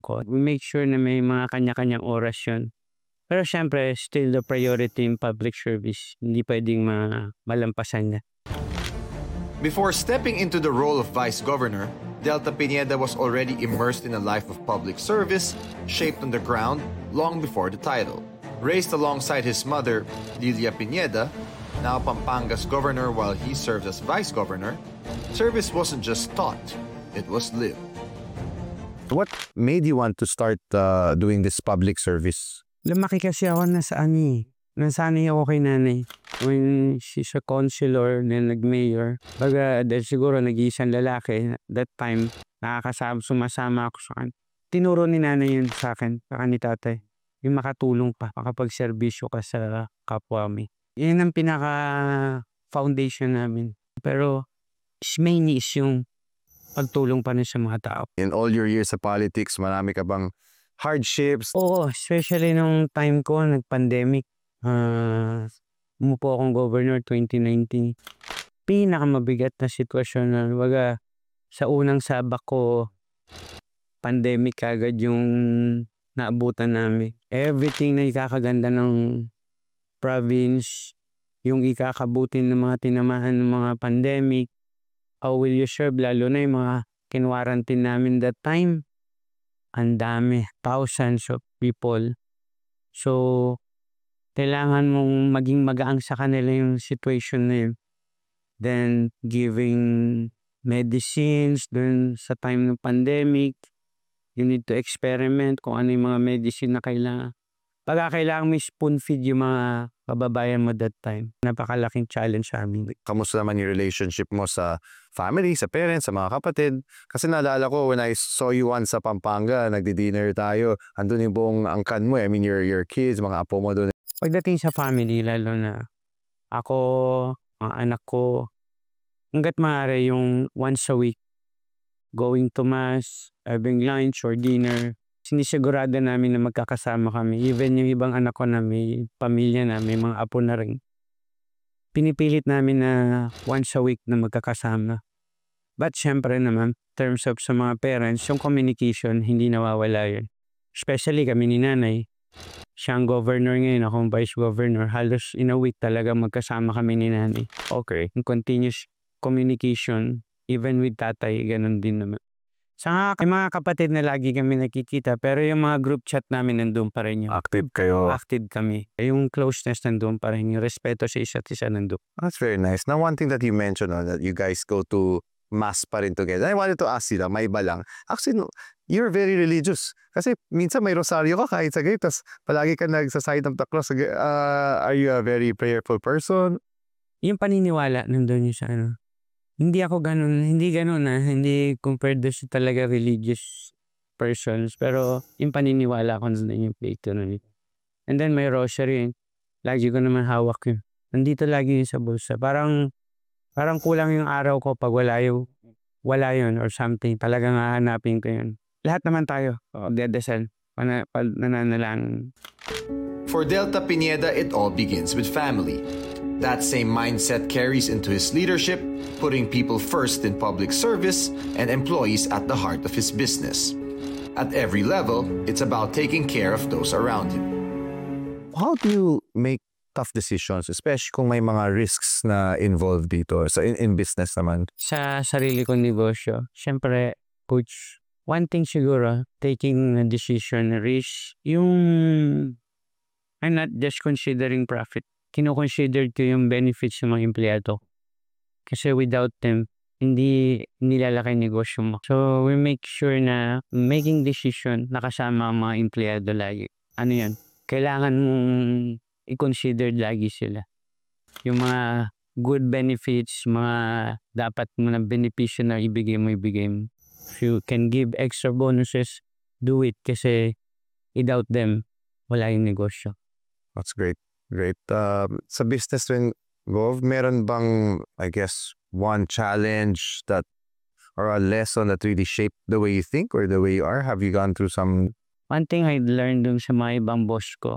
We make sure na may mga kanya-kanyang oras yun. Pero syempre, still the priority in public service. Hindi pwedeng malampasan niya. Before stepping into the role of Vice Governor, Delta Pineda was already immersed in a life of public service, shaped on the ground long before the title. Raised alongside his mother, Lilia Pineda, now Pampanga's governor while he serves as Vice Governor, service wasn't just taught, it was lived. What made you want to start doing this public service? Lumaki kasi ako nasanay ako kay nanay. When she's a councilor, then nag-mayor. Baga, dahil siguro nag-iisang lalaki, that time, sumasama ako sa kanya. Tinuro ni nanay yun sa akin, saka ni tatay. Yung makatulong pa, makapag-serbisyo ka sa kapwa mo. Yun ang pinaka-foundation namin. Pero, mainly is yung pagtulong pa rin sa mga tao. In all your years sa politics, marami ka bang hardships? Oo, especially nung time ko, nag-pandemic. Umupo akong governor 2019. Pinakamabigat na sitwasyon na waga sa unang sabak ko, pandemic agad yung naabutan namin. Everything na ikakaganda ng province, yung ikakabutin ng mga tinamahan ng mga pandemic, how will you serve? Lalo na yung mga kinwarantin namin that time. Ang dami, thousands of people. So, kailangan mong maging magaang sa kanila yung situation na yun. Then, giving medicines dun sa time ng pandemic. You need to experiment kung ano yung mga medicine na kailangan. Pagka kailangan mo spoon feed yung mga kababayan mo that time. Napakalaking challenge sa amin. Kamusta naman yung relationship mo sa family, sa parents, sa mga kapatid? Kasi naalala ko when I saw you once sa Pampanga, nagdi-dinner tayo, andun yung buong angkan mo. I mean, your kids, mga apo mo doon. Pagdating sa family, lalo na ako, mga anak ko, hanggat maaari yung once a week, going to mass, having lunch or dinner, sinisigurado namin na magkakasama kami. Even yung ibang anak ko na may pamilya na, may mga apo na rin. Pinipilit namin na once a week na magkakasama. But syempre naman, in terms of sa mga parents, yung communication, hindi nawawala yun. Especially kami ni nanay. Siyang governor ngayon, akong vice governor. Halos in a week talaga magkasama kami ni nanay. Okay. Yung continuous communication, even with tatay, ganun din naman. Sa mga kapatid na lagi kami nakikita, pero yung mga group chat namin nandun pa rin yung Active kayo. active kami. Yung closeness nandun pa rin, yung respeto sa isa't isa nandun. That's very nice. Now, one thing that you mentioned, that you guys go to mass pa rin together. I wanted to ask you lang, may iba lang. Actually, no, you're very religious. Kasi minsan may rosaryo ka kahit sa gate, tas palagi ka nagsaside of the cross. Are you a very prayerful person? Yung paniniwala nandun yung sa ano. Hindi ako ganun, hindi compared to sa talaga religious persons. Pero yung paniniwala ko nandun yung faith na yun. And then may rosary, lagi ko naman hawak yun. Nandito lagi yun sa bulsa. Parang kulang yung araw ko pag wala yun or something. Talagang hahanapin ko yun. Lahat naman tayo, dedesal, nananalang. For Delta Pineda, it all begins with family. That same mindset carries into his leadership, putting people first in public service and employees at the heart of his business. At every level, it's about taking care of those around him. How do you make tough decisions, especially kung may mga risks na involved dito so in business naman? Sa sarili kong negosyo, syempre, coach, one thing siguro, taking a decision, risk, I'm not just considering profit. Kino-consider ko yung benefits ng mga empleyado. Kasi without them, hindi nilalaki negosyo mo. So, we make sure na making decision, nakasama ang mga empleyado lagi. Ano yan? Kailangan mong i-consider lagi sila. Yung mga good benefits, mga dapat mo na benepisyo na ibigay mo. If you can give extra bonuses, do it. Kasi without them, wala yung negosyo. That's great. Great. Sa business rin, Gov, meron bang, I guess, one challenge that or a lesson that really shaped the way you think or the way you are? Have you gone through some? One thing I learned dun sa mga ibang boss ko,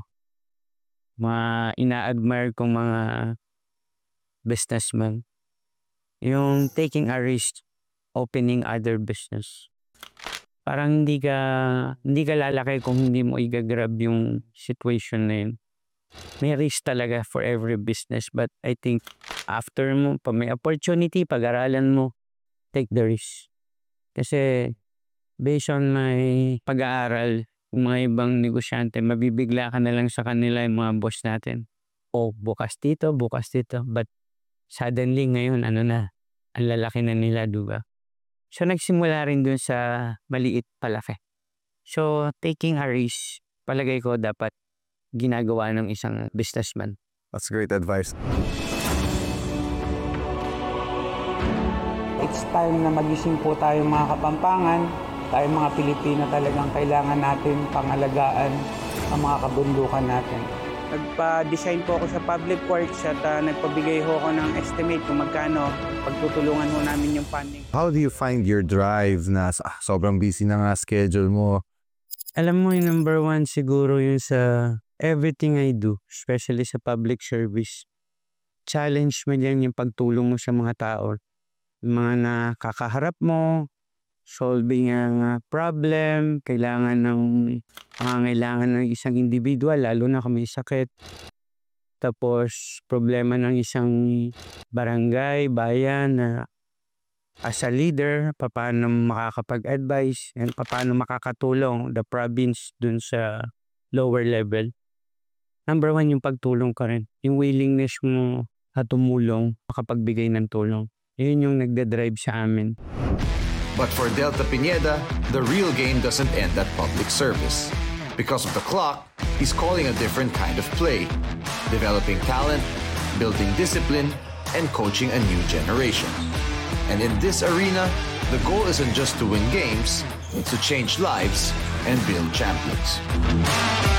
mga ina-admire kong mga businessman, yung taking a risk, opening other business. Parang hindi ka lalaki kung hindi mo i-grab yung situation na yun. May risk talaga for every business, but I think after mo, pag may opportunity, pag-aralan mo, take the risk. Kasi based on my pag-aaral, kung mga ibang negosyante, mabibigla ka na lang sa kanila yung mga boss natin. O bukas dito, but suddenly ngayon, ang lalaki na nila, diba? So, nagsimula rin dun sa maliit palaki. So, taking a risk, palagay ko dapat ginagawa ng isang businessman. That's great advice. It's time na magising po tayo mga Kapampangan. Tayo mga Pilipino talagang kailangan natin pangalagaan ang mga kabundukan natin. Nagpa-design po ako sa public works at nagpabigay ho ako ng estimate kung magkano pagtutulungan ho namin yung funding. How do you find your drive na sobrang busy na nga schedule mo? Alam mo, yung number one siguro yun sa everything I do, especially sa public service. Challenge mo yan yung pagtulong mo sa mga tao. Yung mga nakakaharap mo, solving ang problem, kailangan ng isang individual, lalo na kung may sakit. Tapos, problema ng isang barangay, bayan, na as a leader, paano makakapag-advise and paano makakatulong the province dun sa lower level. Number one, yung pagtulong ka rin. Yung willingness mo tumulong, makapagbigay ng tulong. Yun yung nagdadrive sa amin. But for Delta Pineda, the real game doesn't end at public service. Because of the clock, he's calling a different kind of play, developing talent, building discipline, and coaching a new generation. And in this arena, the goal isn't just to win games, it's to change lives and build champions.